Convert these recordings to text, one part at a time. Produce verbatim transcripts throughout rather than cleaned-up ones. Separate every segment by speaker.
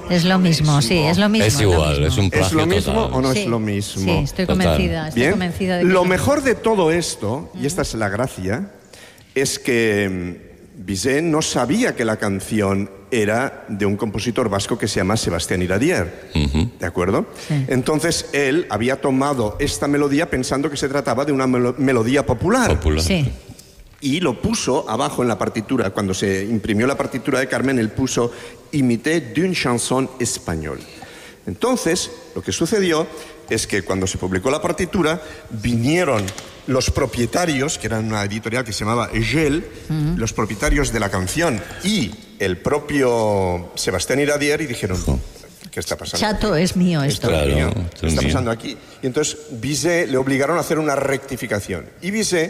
Speaker 1: Es lo mismo, sí, es lo mismo.
Speaker 2: Es igual,
Speaker 1: lo
Speaker 2: es un plagio
Speaker 3: ¿Es lo mismo
Speaker 2: total.
Speaker 3: o no
Speaker 1: sí,
Speaker 3: es lo mismo?
Speaker 1: Sí, estoy convencida, estoy
Speaker 3: Bien.
Speaker 1: convencida de que
Speaker 3: Lo
Speaker 1: es
Speaker 3: mejor de todo esto, y esta es la gracia, es que Bizet no sabía que la canción era de un compositor vasco que se llama Sebastián Iradier,
Speaker 2: Uh-huh.
Speaker 3: ¿de acuerdo?
Speaker 1: Sí.
Speaker 3: Entonces él había tomado esta melodía pensando que se trataba de una melo- melodía popular.
Speaker 2: Popular.
Speaker 1: Sí.
Speaker 3: Y lo puso abajo en la partitura. Cuando se imprimió la partitura de Carmen, él puso «Imité d'une chanson espagnole». Entonces, lo que sucedió es que cuando se publicó la partitura, vinieron los propietarios, que eran una editorial que se llamaba Egel, uh-huh. los propietarios de la canción y el propio Sebastián Iradier, y dijeron... ¿Qué está pasando?
Speaker 1: Chato, es mío esto.
Speaker 2: Claro,
Speaker 3: Mío.
Speaker 2: esto
Speaker 3: ¿Qué
Speaker 2: es
Speaker 3: está
Speaker 2: mío.
Speaker 3: pasando aquí? Y entonces Bizet le obligaron a hacer una rectificación. Y Bizet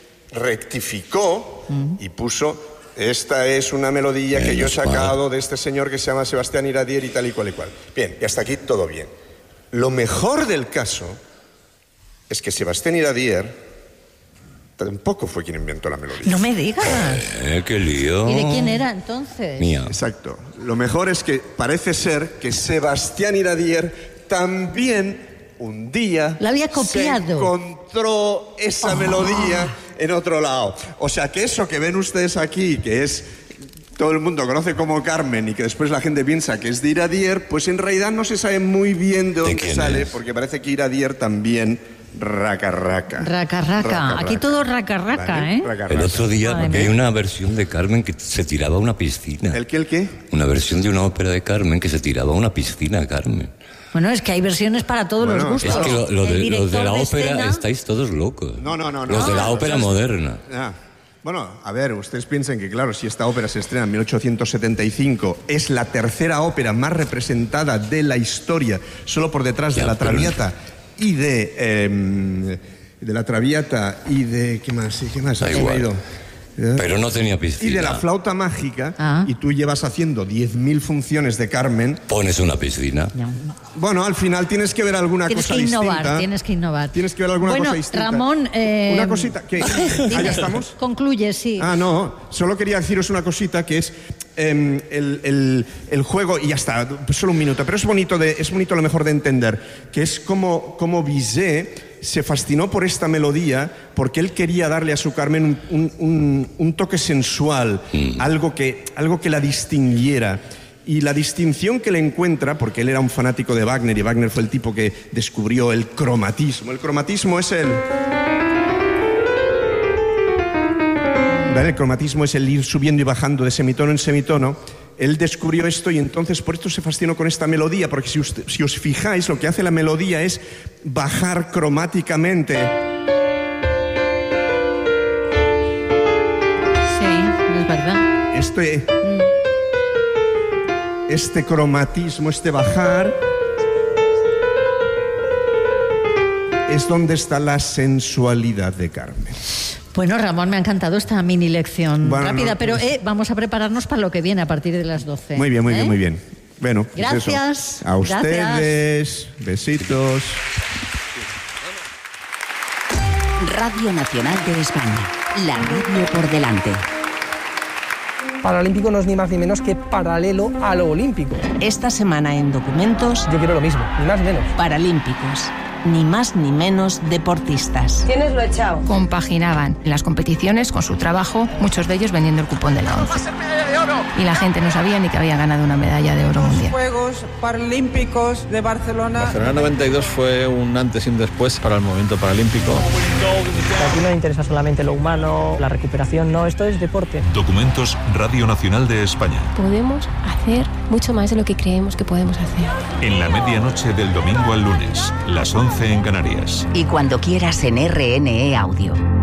Speaker 3: rectificó uh-huh. y puso... Esta es una melodía
Speaker 2: Bien,
Speaker 3: que yo he
Speaker 2: cual.
Speaker 3: sacado de este señor que se llama Sebastián Iradier y tal y cual y cual. Bien, y hasta aquí todo bien. Lo mejor del caso es que Sebastián Iradier tampoco fue quien inventó la melodía.
Speaker 1: No me digas.
Speaker 2: Eh, qué lío.
Speaker 1: ¿Y de quién era entonces?
Speaker 2: Mía.
Speaker 3: Exacto. Lo mejor es que parece ser que Sebastián Iradier también un día
Speaker 1: La había
Speaker 3: se
Speaker 1: copiado.
Speaker 3: encontró esa
Speaker 1: Oh.
Speaker 3: melodía en otro lado. O sea que eso que ven ustedes aquí, que es todo el mundo conoce como Carmen y que después la gente piensa que es de Iradier, pues en realidad no se sabe muy bien de dónde
Speaker 2: quién
Speaker 3: sale,
Speaker 2: es?
Speaker 3: porque parece que Iradier también raca raca.
Speaker 1: Raca, raca. Aquí todo raca, raca,
Speaker 3: ¿Vale?
Speaker 1: ¿eh?
Speaker 3: Raca,
Speaker 2: El
Speaker 3: raca.
Speaker 2: otro día
Speaker 1: Madre
Speaker 2: porque hay
Speaker 1: mía.
Speaker 2: una versión de Carmen que se tiraba a una piscina.
Speaker 3: ¿El qué, el qué?
Speaker 2: Una versión de una ópera de Carmen que se tiraba a una piscina, Carmen.
Speaker 1: Bueno, es que hay versiones para todos
Speaker 3: Bueno,
Speaker 1: los gustos.
Speaker 2: Es que lo, lo
Speaker 1: El
Speaker 2: de,
Speaker 1: director
Speaker 2: los de la
Speaker 1: de
Speaker 2: ópera
Speaker 1: escena-
Speaker 2: estáis todos locos.
Speaker 3: No, no, no, no.
Speaker 2: Los de la
Speaker 3: Ah,
Speaker 2: ópera
Speaker 3: entonces-
Speaker 2: moderna.
Speaker 3: Ah, bueno, a ver, ustedes piensen que, claro, si esta ópera se estrena en mil ochocientos setenta y cinco, es la tercera ópera más representada de la historia, solo por detrás
Speaker 2: Ya,
Speaker 3: de la
Speaker 2: pero-
Speaker 3: Traviata y de... eh, de la Traviata y de... ¿Qué más? Sí, ¿qué más?
Speaker 2: Da
Speaker 3: Se me ha
Speaker 2: igual.
Speaker 3: ido. ¿Eh?
Speaker 2: Pero no tenía piscina.
Speaker 3: Y de la flauta mágica,
Speaker 1: Ah.
Speaker 3: y tú llevas haciendo diez mil funciones de Carmen.
Speaker 2: Pones una piscina.
Speaker 1: No.
Speaker 3: Bueno, al final tienes que ver alguna
Speaker 1: Tienes
Speaker 3: cosa
Speaker 1: que innovar,
Speaker 3: distinta.
Speaker 1: tienes que innovar.
Speaker 3: Tienes que ver alguna
Speaker 1: bueno,
Speaker 3: cosa distinta.
Speaker 1: Ramón... eh,
Speaker 3: Una cosita, ¿qué?
Speaker 1: dime,
Speaker 3: ¿Ah, ya estamos?
Speaker 1: Concluye, sí.
Speaker 3: Ah, no, solo quería deciros una cosita que es eh, el, el- el juego, y ya está, solo un minuto, pero es bonito, de, es bonito a lo mejor de entender, que es como, como Bizet se fascinó por esta melodía porque él quería darle a su Carmen un, un- un- un toque sensual,
Speaker 2: Mm.
Speaker 3: algo, que, algo que la distinguiera. Y la distinción que le encuentra, porque él era un fanático de Wagner, y Wagner fue el tipo que descubrió el cromatismo. El cromatismo es el... ¿Vale? El cromatismo es el ir subiendo y bajando de semitono en semitono. Él descubrió esto y entonces por esto se fascinó con esta melodía, porque si, usted- si os fijáis, lo que hace la melodía es bajar cromáticamente.
Speaker 1: Sí, es verdad.
Speaker 3: Este, este cromatismo, este bajar, es donde está la sensualidad de Carmen.
Speaker 1: Bueno, Ramón, me ha encantado esta mini lección
Speaker 3: Bueno,
Speaker 1: rápida,
Speaker 3: no,
Speaker 1: pero
Speaker 3: pues-
Speaker 1: eh, vamos a prepararnos para lo que viene a partir de las doce.
Speaker 3: Muy bien, muy
Speaker 1: ¿eh?
Speaker 3: bien, muy bien. Bueno, pues
Speaker 1: Gracias,
Speaker 3: eso. A ustedes, besitos.
Speaker 4: Radio Nacional de España. La radio por delante.
Speaker 5: Paralímpico no es ni más ni menos que paralelo a lo olímpico.
Speaker 4: Esta semana en Documentos,
Speaker 5: Yo quiero lo mismo, ni más ni menos.
Speaker 4: Paralímpicos. Ni más ni menos deportistas.
Speaker 6: ¿Quiénes lo ha echado?
Speaker 7: Compaginaban las competiciones con su trabajo, muchos de ellos vendiendo el cupón de la once. Y la gente no sabía ni que había ganado una medalla de oro mundial.
Speaker 6: Juegos Paralímpicos de Barcelona.
Speaker 8: Barcelona noventa y dos fue un antes y un después para el movimiento paralímpico.
Speaker 5: Aquí no interesa solamente lo humano, la recuperación, no, esto es deporte.
Speaker 9: Documentos Radio Nacional de España.
Speaker 7: Podemos hacer mucho más de lo que creemos que podemos hacer.
Speaker 9: En la medianoche del domingo al lunes, las once en Canarias.
Speaker 4: Y cuando quieras en R N E Audio.